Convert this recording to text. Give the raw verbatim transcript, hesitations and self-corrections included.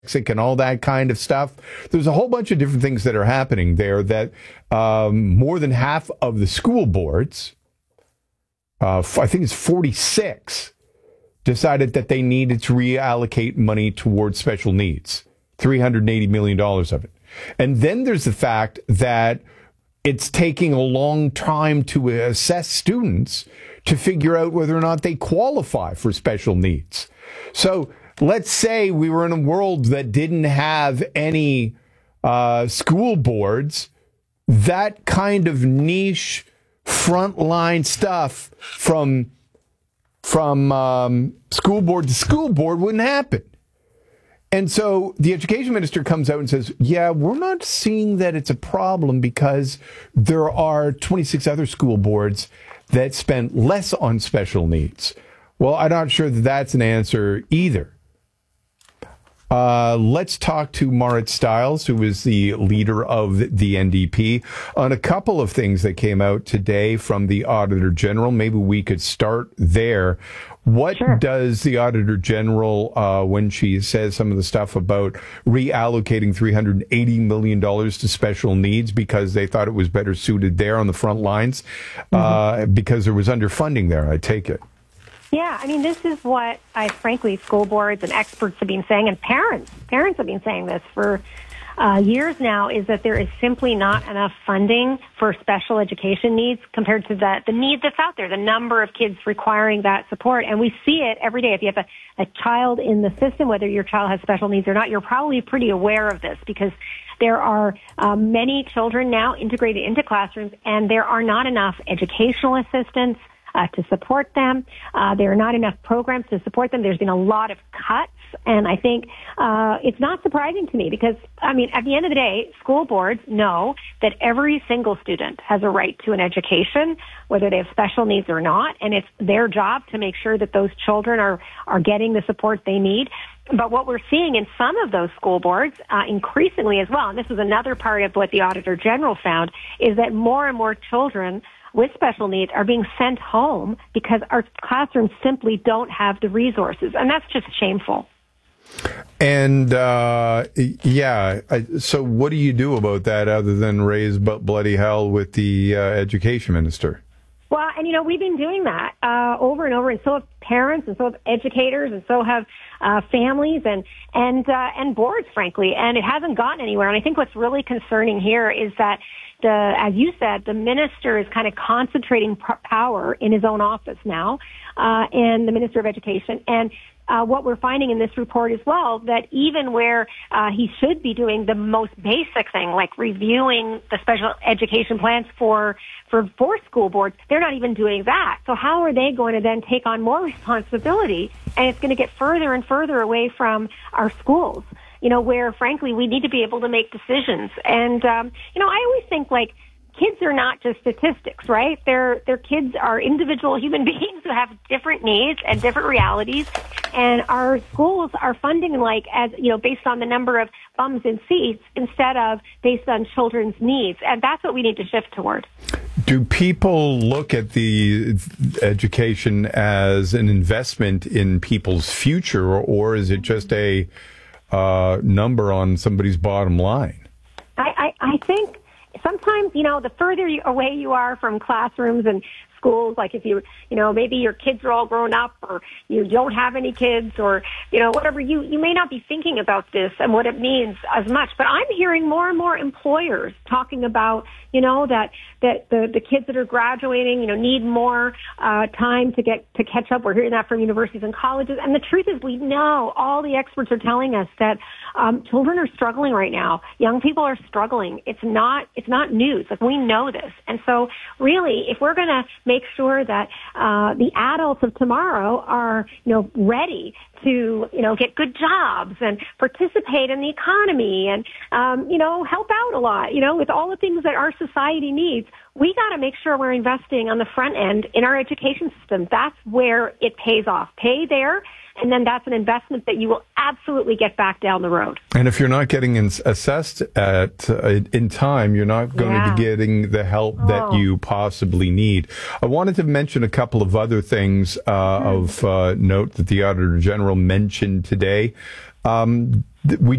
and all that kind of stuff. There's a whole bunch of different things that are happening there that um, more than half of the school boards, uh, I think it's forty-six, decided that they needed to reallocate money towards special needs, three hundred eighty million dollars of it. And then there's the fact that it's taking a long time to assess students to figure out whether or not they qualify for special needs. So let's say we were in a world that didn't have any uh, school boards. That kind of niche frontline stuff from from um, school board to school board wouldn't happen. And so the education minister comes out and says, yeah, we're not seeing that it's a problem because there are twenty-six other school boards that spend less on special needs. Well, I'm not sure that that's an answer either. Uh, let's talk to Marit Stiles, who is the leader of the N D P, on a couple of things that came out today from the Auditor General. Maybe we could start there. What sure. does the Auditor General, uh, when she says some of the stuff about reallocating three hundred eighty million dollars to special needs because they thought it was better suited there on the front lines, mm-hmm. uh, because there was underfunding there, I take it? Yeah, I mean, this is what I frankly school boards and experts have been saying, and parents, parents have been saying this for uh, years now, is that there is simply not enough funding for special education needs compared to the, the need that's out there, the number of kids requiring that support. And we see it every day. If you have a, a child in the system, whether your child has special needs or not, you're probably pretty aware of this because there are uh, many children now integrated into classrooms, and there are not enough educational assistants Uh, to support them. Uh, there are not enough programs to support them. There's been a lot of cuts, and I think uh, it's not surprising to me because, I mean, at the end of the day, school boards know that every single student has a right to an education, whether they have special needs or not, and it's their job to make sure that those children are, are getting the support they need. But what we're seeing in some of those school boards, uh, increasingly as well, and this is another part of what the Auditor General found, is that more and more children with special needs are being sent home because our classrooms simply don't have the resources. And that's just shameful. And, uh, yeah, I, so what do you do about that other than raise b- bloody hell with the uh, education minister? Well, and, you know, we've been doing that uh, over and over, and so have parents, and so have educators, and so have uh, families and and uh, and boards, frankly, and it hasn't gotten anywhere. And I think what's really concerning here is that the, as you said, the minister is kind of concentrating p- power in his own office now, uh, and the Minister of Education. And uh, what we're finding in this report as well, that even where uh, he should be doing the most basic thing, like reviewing the special education plans for for for school boards, they're not even doing that. So how are they going to then take on more responsibility? And it's going to get further and further away from our schools, you know, where, frankly, we need to be able to make decisions. And, um, you know, I always think, like, kids are not just statistics, right? They're, they're kids are individual human beings who have different needs and different realities. And our schools are funding, like, as, you know, based on the number of bums in seats instead of based on children's needs. And that's what we need to shift toward. Do people look at the education as an investment in people's future, or is it just a uh, number on somebody's bottom line? I, I, I think sometimes, you know, the further you, away you are from classrooms and schools, like if you, you know, maybe your kids are all grown up or you don't have any kids or, you know, whatever, you, you may not be thinking about this and what it means as much. But I'm hearing more and more employers talking about, you know, that, that the, the kids that are graduating, you know, need more uh, time to get to catch up. We're hearing that from universities and colleges. And the truth is we know, all the experts are telling us that um, children are struggling right now. Young people are struggling. It's not, it's not news. Like, we know this. And so really, if we're going to make sure that uh, the adults of tomorrow are, you know, ready to, you know, get good jobs and participate in the economy and, um, you know, help out a lot, you know, with all the things that our society needs, we got to make sure we're investing on the front end in our education system. That's where it pays off. Pay there, and then that's an investment that you will absolutely get back down the road. And if you're not getting in, assessed at uh, in time, you're not going yeah. to be getting the help oh. that you possibly need. I wanted to mention a couple of other things uh, mm-hmm. of uh, note that the Auditor General mentioned today. Um, th- we